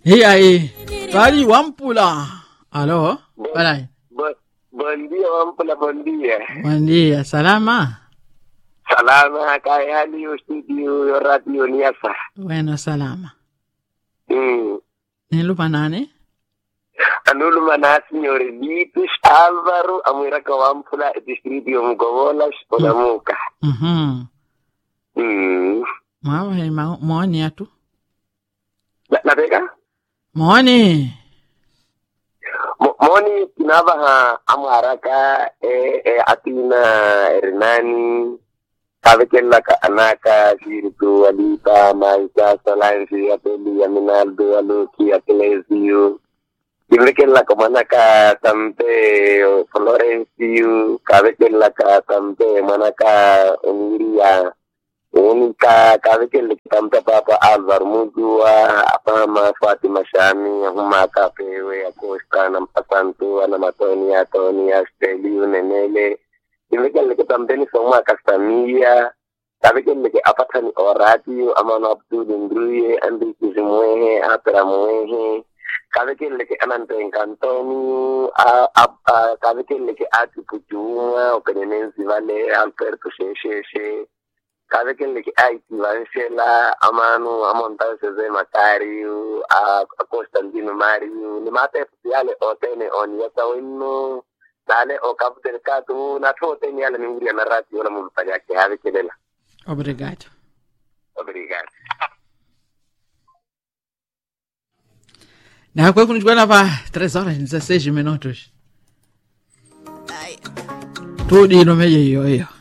Aí. Kali Wampula. Alô? Peraí. Bom dia, Wampula, bom dia. Bom dia. Salama? Salama, kaya hali yung studio, yung radio niya sa. Bueno, salama. Nilupa nani? Anuluma na, Senhoritos Álvaro, amira ka Wampula, distrito yung Gowolas, Olamuka. Mawe, maoni ya tu? Nateka? Maoni. Moni pinabaha amaraka atina Hernani kabekela ka anaka siritu walita maisa salansi apeli aminaldo aluki atlesio kabekela ka manaka tampe Florencio kabekela ka tampe manaka Oniria Unika kabekela tampe Papa Álvaro Mujua apama Fatima Shami humaka pewe Acosta nampasantu anamatoni Tony Astelio Nenele kabekela tampe ni soma Castamia kabekela apatani oradio amana Abdul Ndruye andi kizimwehe apera mwehe kabekela anante Encantoni kabekela ati Pujuma openenenzi vale Alberto Sheshe kabekele aiti vansela amanu amontanse ze Macario a Constantino Mario ni mate yale otene on yata wino dale o kapter katu na tote ni yale nguri na rati wala mulfanya yake habekelela. Obrigado. Na kwa kunijua pa 3 horas e 16 minutos. Tudo no meio hiyo.